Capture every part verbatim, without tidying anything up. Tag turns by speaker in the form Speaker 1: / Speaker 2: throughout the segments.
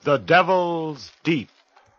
Speaker 1: The Devil's Deep.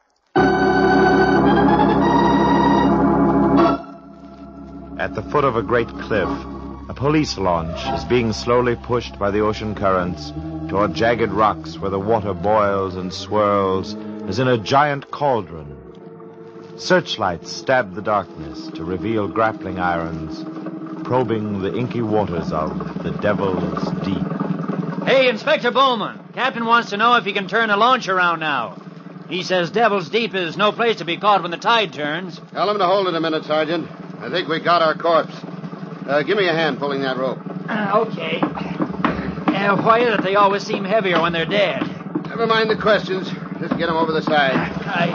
Speaker 1: At the foot of a great cliff, a police launch is being slowly pushed by the ocean currents toward jagged rocks where the water boils and swirls as in a giant cauldron. Searchlights stab the darkness to reveal grappling irons, probing the inky waters of the Devil's Deep.
Speaker 2: Hey, Inspector Bowman. Captain wants to know if he can turn the launch around now. He says Devil's Deep is no place to be caught when the tide turns.
Speaker 3: Tell him to hold it a minute, Sergeant. I think we got our corpse. Uh, give me a hand pulling that rope.
Speaker 2: Uh, okay. Uh, why is it they always seem heavier when they're dead?
Speaker 3: Never mind the questions. Just get them over the side.
Speaker 2: Right.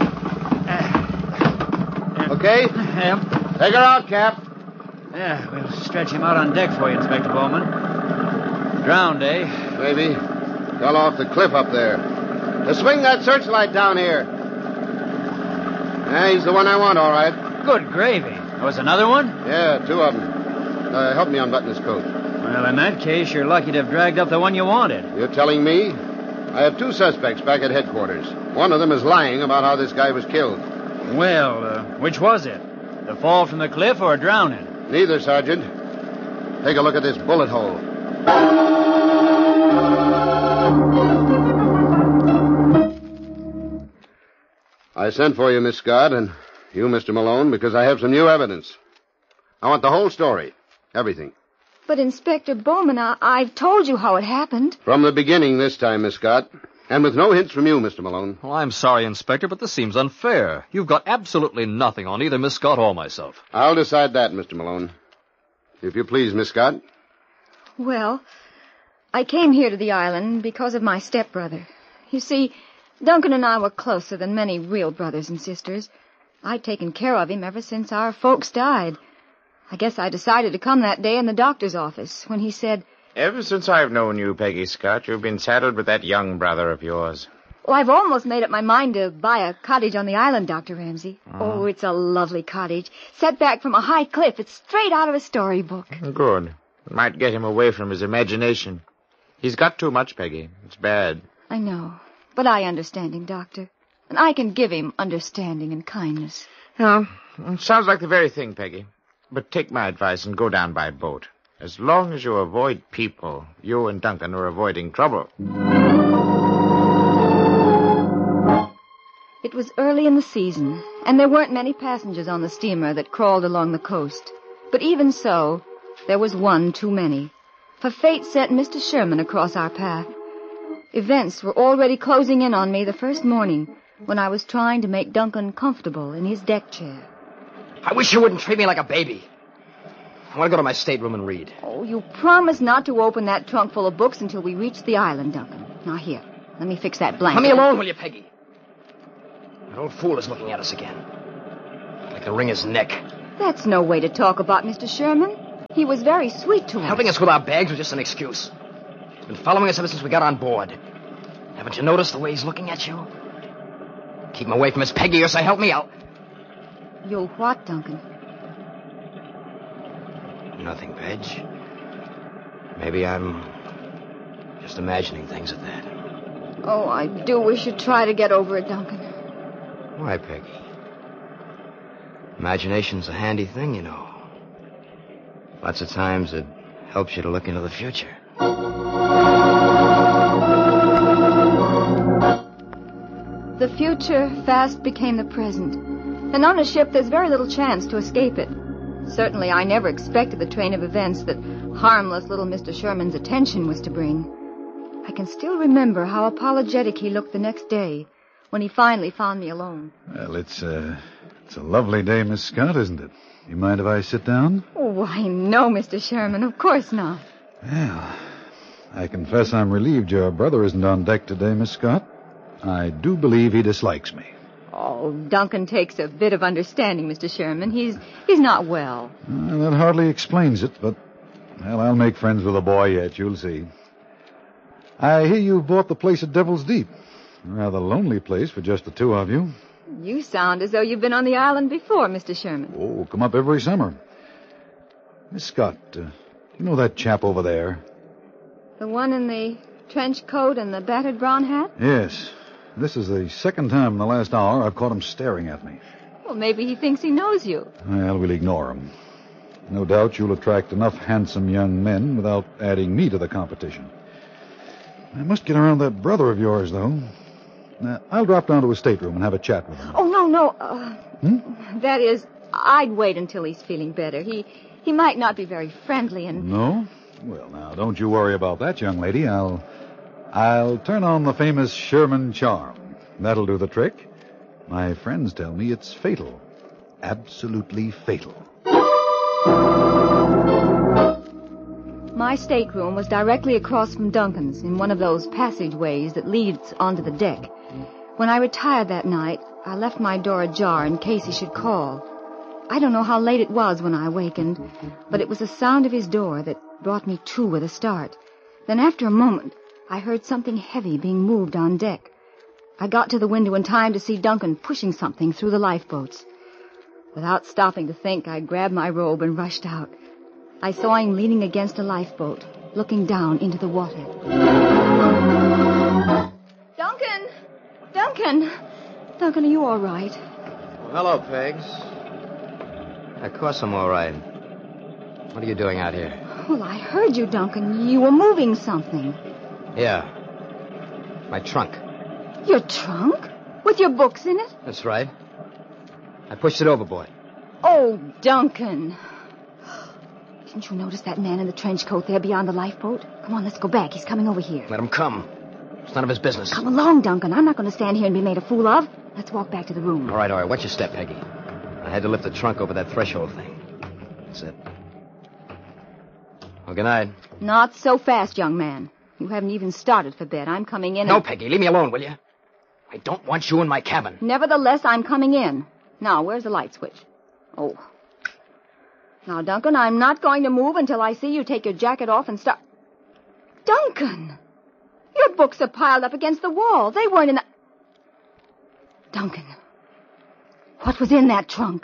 Speaker 2: Uh,
Speaker 3: okay?
Speaker 2: Yep.
Speaker 3: Take her out, Cap.
Speaker 2: Yeah, we'll stretch him out on deck for you, Inspector Bowman. Drowned, eh?
Speaker 3: Maybe. Fell off the cliff up there. Now swing that searchlight down here. Yeah, he's the one I want, all right.
Speaker 2: Good gravy. There was another one?
Speaker 3: Yeah, two of them. Uh, help me unbutton his coat.
Speaker 2: Well, in that case, you're lucky to have dragged up the one you wanted.
Speaker 3: You're telling me? I have two suspects back at headquarters. One of them is lying about how this guy was killed.
Speaker 2: Well, uh, which was it? The fall from the cliff or drowning?
Speaker 3: Neither, Sergeant. Take a look at this bullet hole. I sent for you, Miss Scott, and you, Mister Malone, because I have some new evidence. I want the whole story. Everything.
Speaker 4: But, Inspector Bowman, I- I've told you how it happened.
Speaker 3: From the beginning this time, Miss Scott. And with no hints from you, Mister Malone.
Speaker 5: Well, I'm sorry, Inspector, but this seems unfair. You've got absolutely nothing on either Miss Scott or myself.
Speaker 3: I'll decide that, Mister Malone. If you please, Miss Scott.
Speaker 4: Well, I came here to the island because of my stepbrother. You see, Duncan and I were closer than many real brothers and sisters. I'd taken care of him ever since our folks died. I guess I decided to come that day in the doctor's office when he said...
Speaker 6: Ever since I've known you, Peggy Scott, you've been saddled with that young brother of yours.
Speaker 4: Well, I've almost made up my mind to buy a cottage on the island, Doctor Ramsey. Oh, oh it's a lovely cottage. Set back from a high cliff. It's straight out of a storybook.
Speaker 6: Good. It might get him away from his imagination. He's got too much, Peggy. It's bad.
Speaker 4: I know. But I understand him, Doctor. And I can give him understanding and kindness.
Speaker 6: Yeah, it sounds like the very thing, Peggy. But take my advice and go down by boat. As long as you avoid people, you and Duncan are avoiding trouble.
Speaker 4: It was early in the season, and there weren't many passengers on the steamer that crawled along the coast. But even so, there was one too many. For fate sent Mister Sherman across our path. Events were already closing in on me the first morning when I was trying to make Duncan comfortable in his deck chair.
Speaker 5: I wish you wouldn't treat me like a baby. I want to go to my stateroom and read.
Speaker 4: Oh, you promised not to open that trunk full of books until we reached the island, Duncan. Now, here, let me fix that blanket.
Speaker 5: Let me alone, will you, Peggy? That old fool is looking at us again. I can wring his neck.
Speaker 4: That's no way to talk about Mister Sherman. He was very sweet to us.
Speaker 5: Helping us with our bags was just an excuse. He's been following us ever since we got on board. Haven't you noticed the way he's looking at you? Keep him away from us, Peggy, or so help me out.
Speaker 4: You'll what, Duncan?
Speaker 5: Nothing, Peg. Maybe I'm just imagining things at that.
Speaker 4: Oh, I do wish you'd try to get over it, Duncan.
Speaker 5: Why, Peggy? Imagination's a handy thing, you know. Lots of times it helps you to look into the future.
Speaker 4: The future fast became the present. And on a ship, there's very little chance to escape it. Certainly, I never expected the train of events that harmless little Mister Sherman's attention was to bring. I can still remember how apologetic he looked the next day when he finally found me alone.
Speaker 7: Well, it's, uh, it's a lovely day, Miss Scott, isn't it? You mind if I sit down?
Speaker 4: Oh, why, no, Mister Sherman, of course not.
Speaker 7: Well, I confess I'm relieved your brother isn't on deck today, Miss Scott. I do believe he dislikes me.
Speaker 4: Oh, Duncan takes a bit of understanding, Mister Sherman. He's he's not well.
Speaker 7: Uh, that hardly explains it, but, well, I'll make friends with the boy yet, you'll see. I hear you've bought the place at Devil's Deep. A rather lonely place for just the two of you.
Speaker 4: You sound as though you've been on the island before, Mister Sherman.
Speaker 7: Oh, come up every summer. Miss Scott, uh, you know that chap over there?
Speaker 4: The one in the trench coat and the battered brown hat?
Speaker 7: Yes. This is the second time in the last hour I've caught him staring at me.
Speaker 4: Well, maybe he thinks he knows you.
Speaker 7: Well, we'll ignore him. No doubt you'll attract enough handsome young men without adding me to the competition. I must get around that brother of yours, though. Now, I'll drop down to his stateroom and have a chat with him.
Speaker 4: Oh, no, no. Uh,
Speaker 7: Hmm?
Speaker 4: That is, I'd wait until he's feeling better. He he might not be very friendly and...
Speaker 7: No? Well, now, don't you worry about that, young lady. I'll... I'll turn on the famous Sherman charm. That'll do the trick. My friends tell me it's fatal. Absolutely fatal.
Speaker 4: My stateroom was directly across from Duncan's in one of those passageways that leads onto the deck. When I retired that night, I left my door ajar in case he should call. I don't know how late it was when I awakened, but it was the sound of his door that brought me to with a start. Then after a moment, I heard something heavy being moved on deck. I got to the window in time to see Duncan pushing something through the lifeboats. Without stopping to think, I grabbed my robe and rushed out. I saw him leaning against a lifeboat, looking down into the water. Duncan! Duncan! Duncan, are you all right?
Speaker 5: Well, hello, Pegs. Of course I'm all right. What are you doing out here?
Speaker 4: Well, I heard you, Duncan. You were moving something.
Speaker 5: Yeah. My trunk.
Speaker 4: Your trunk? With your books in it?
Speaker 5: That's right. I pushed it overboard.
Speaker 4: Oh, Duncan. Didn't you notice that man in the trench coat there beyond the lifeboat? Come on, let's go back. He's coming over here.
Speaker 5: Let him come. It's none of his business.
Speaker 4: Come along, Duncan. I'm not going to stand here and be made a fool of. Let's walk back to the room.
Speaker 5: All right, all right. Watch your step, Peggy. I had to lift the trunk over that threshold thing. That's it. Well, good night.
Speaker 4: Not so fast, young man. You haven't even started for bed. I'm coming in
Speaker 5: No,
Speaker 4: and...
Speaker 5: Peggy, leave me alone, will you? I don't want you in my cabin.
Speaker 4: Nevertheless, I'm coming in. Now, where's the light switch? Oh. Now, Duncan, I'm not going to move until I see you take your jacket off and start... Duncan! Your books are piled up against the wall. They weren't in the... Duncan, what was in that trunk?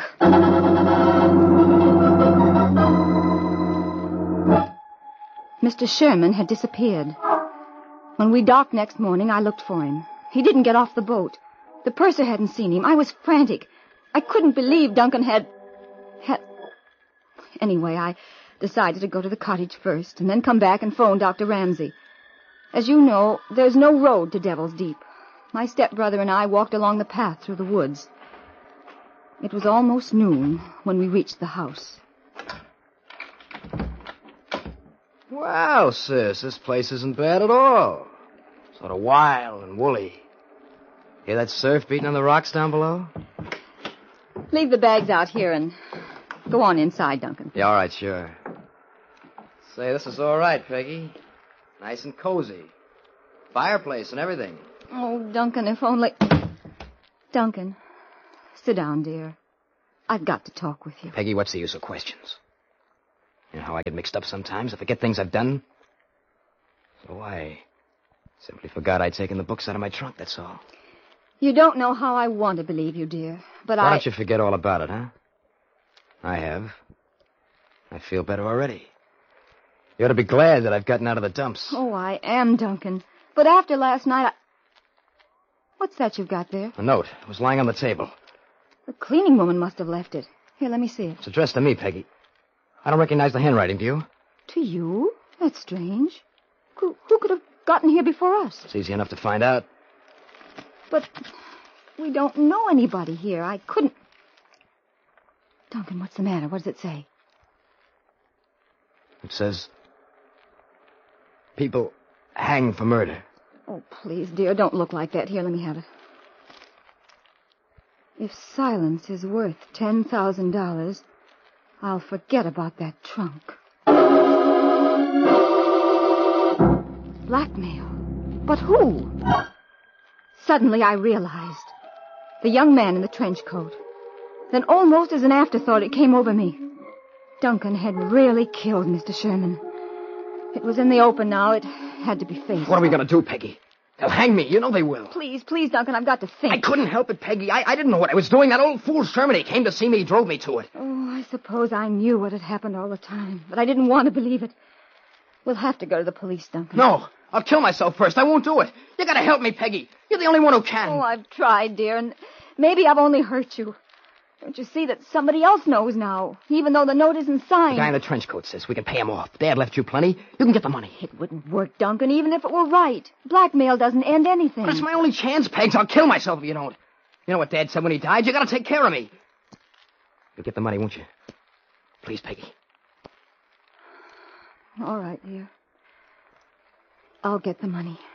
Speaker 4: Mister Sherman had disappeared. When we docked next morning, I looked for him. He didn't get off the boat. The purser hadn't seen him. I was frantic. I couldn't believe Duncan had... had... Anyway, I decided to go to the cottage first and then come back and phone Doctor Ramsey. As you know, there's no road to Devil's Deep. My stepbrother and I walked along the path through the woods. It was almost noon when we reached the house.
Speaker 5: Wow, sis, this place isn't bad at all. Sort of wild and woolly. Hear that surf beating on the rocks down below?
Speaker 4: Leave the bags out here and go on inside, Duncan.
Speaker 5: Yeah, all right, sure. Say, this is all right, Peggy. Nice and cozy. Fireplace and everything.
Speaker 4: Oh, Duncan, if only... Duncan, sit down, dear. I've got to talk with you.
Speaker 5: Peggy, what's the use of questions? You know how I get mixed up sometimes? I forget things I've done. So I simply forgot I'd taken the books out of my trunk, that's all.
Speaker 4: You don't know how I want to believe you, dear, but
Speaker 5: Why
Speaker 4: I...
Speaker 5: don't you forget all about it, huh? I have. I feel better already. You ought to be glad that I've gotten out of the dumps.
Speaker 4: Oh, I am, Duncan. But after last night, I... What's that you've got there?
Speaker 5: A note. It was lying on the table.
Speaker 4: The cleaning woman must have left it. Here, let me see it.
Speaker 5: It's addressed to me, Peggy. I don't recognize the handwriting, do you?
Speaker 4: To you? That's strange. Who, who could have gotten here before us?
Speaker 5: It's easy enough to find out.
Speaker 4: But we don't know anybody here. I couldn't... Duncan, what's the matter? What does it say?
Speaker 5: It says, people hang for murder.
Speaker 4: Oh, please, dear, don't look like that. Here, let me have it. If silence is worth ten thousand dollars, I'll forget about that trunk. Blackmail? But who? Suddenly I realized. The young man in the trench coat. Then almost as an afterthought it came over me. Duncan had really killed Mister Sherman. It was in the open now. It had to be faced.
Speaker 5: What are we going to do, Peggy? They'll hang me. You know they will.
Speaker 4: Please, please, Duncan, I've got to think.
Speaker 5: I couldn't help it, Peggy. I, I didn't know what I was doing. That old fool Sherman, he came to see me. He drove me to it.
Speaker 4: Oh, I suppose I knew what had happened all the time, but I didn't want to believe it. We'll have to go to the police, Duncan.
Speaker 5: No. I'll kill myself first. I won't do it. You gotta help me, Peggy. You're the only one who can.
Speaker 4: Oh, I've tried, dear, and maybe I've only hurt you. Don't you see that somebody else knows now, even though the note isn't
Speaker 5: The
Speaker 4: signed?
Speaker 5: guy in the trench coat says we can pay him off. Dad left you plenty. You can get the money.
Speaker 4: It wouldn't work, Duncan, even if it were right. Blackmail doesn't end anything.
Speaker 5: But it's my only chance, Pegs. I'll kill myself if you don't. You know what Dad said when he died? You gotta take care of me. You'll get the money, won't you? Please, Peggy.
Speaker 4: All right, dear. I'll get the money.